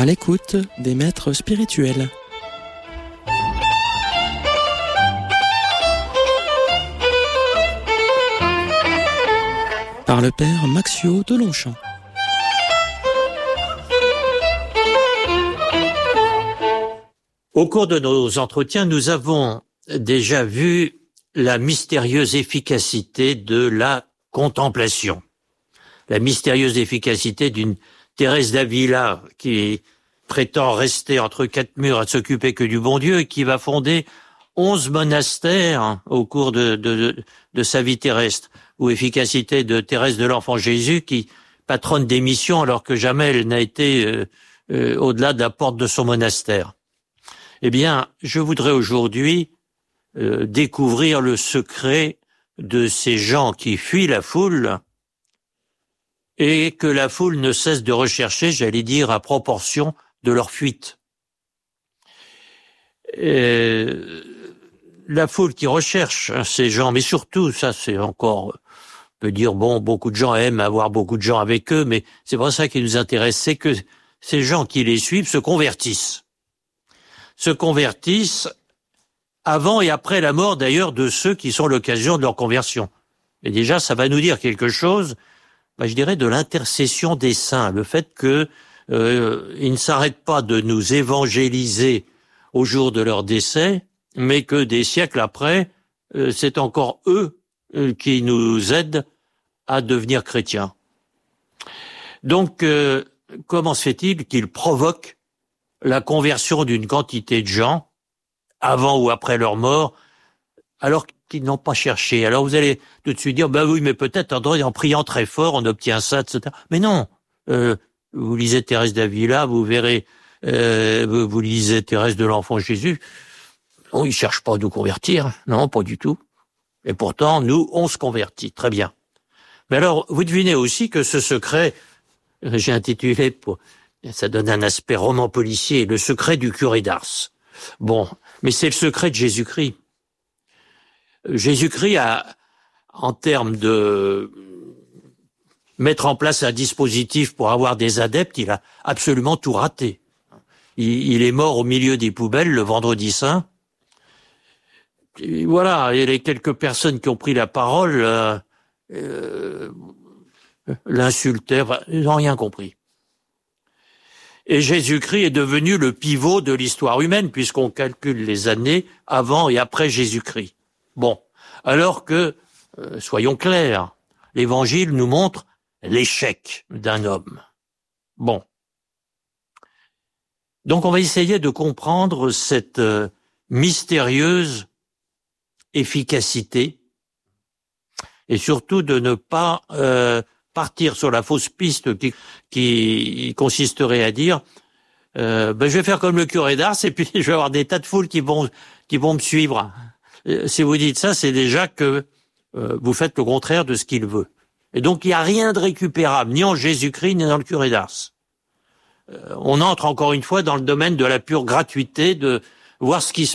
à l'écoute des maîtres spirituels. Par le père Maxio de Longchamp. Au cours de nos entretiens, nous avons déjà vu la mystérieuse efficacité de la contemplation. La mystérieuse efficacité d'une Thérèse d'Avila qui prétend rester entre quatre murs à s'occuper que du bon Dieu et qui va fonder 11 monastères au cours de sa vie terrestre, ou efficacité de Thérèse de l'Enfant Jésus qui patronne des missions alors que jamais elle n'a été au-delà de la porte de son monastère. Eh bien, je voudrais aujourd'hui découvrir le secret de ces gens qui fuient la foule et que la foule ne cesse de rechercher, j'allais dire, à proportion de leur fuite. La foule qui recherche ces gens, mais surtout, ça c'est encore, on peut dire, bon, beaucoup de gens aiment avoir beaucoup de gens avec eux, mais c'est pas ça qui nous intéresse, c'est que ces gens qui les suivent se convertissent avant et après la mort d'ailleurs de ceux qui sont l'occasion de leur conversion. Et déjà, ça va nous dire quelque chose, je dirais, de l'intercession des saints, le fait que ils ne s'arrêtent pas de nous évangéliser au jour de leur décès, mais que des siècles après, c'est encore eux qui nous aident à devenir chrétiens. Donc, comment se fait-il qu'ils provoquent la conversion d'une quantité de gens, avant ou après leur mort, alors qu'ils n'ont pas cherché? Alors vous allez tout de suite dire, oui, mais peut-être en priant très fort, on obtient ça, etc. Mais non, vous lisez Thérèse d'Avila, vous verrez, vous lisez Thérèse de l'Enfant Jésus, non, ils cherchent pas à nous convertir, non, pas du tout. Et pourtant, nous, on se convertit, très bien. Mais alors, vous devinez aussi que ce secret, j'ai intitulé ça donne un aspect roman policier, le secret du curé d'Ars. Bon, mais c'est le secret de Jésus-Christ. Jésus-Christ a, en termes de mettre en place un dispositif pour avoir des adeptes, il a absolument tout raté. Il est mort au milieu des poubelles le vendredi saint. Et voilà, et les quelques personnes qui ont pris la parole l'insultèrent, ils n'ont rien compris. Et Jésus-Christ est devenu le pivot de l'histoire humaine, puisqu'on calcule les années avant et après Jésus-Christ. Bon, alors que, soyons clairs, l'Évangile nous montre l'échec d'un homme. Bon. Donc on va essayer de comprendre cette mystérieuse efficacité et surtout de ne pas partir sur la fausse piste qui consisterait à dire je vais faire comme le curé d'Ars et puis je vais avoir des tas de foules qui vont me suivre. Si vous dites ça, c'est déjà que vous faites le contraire de ce qu'il veut. Et donc il n'y a rien de récupérable, ni en Jésus-Christ, ni dans le curé d'Ars. On entre encore une fois dans le domaine de la pure gratuité, de voir ce qui se